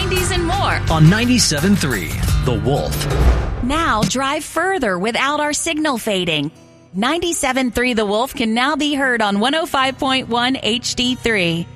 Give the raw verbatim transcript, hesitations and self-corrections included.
nineties, and more on ninety-seven point three The Wolf. Now drive further without our signal fading. ninety-seven point three The Wolf can now be heard on one oh five point one H D three.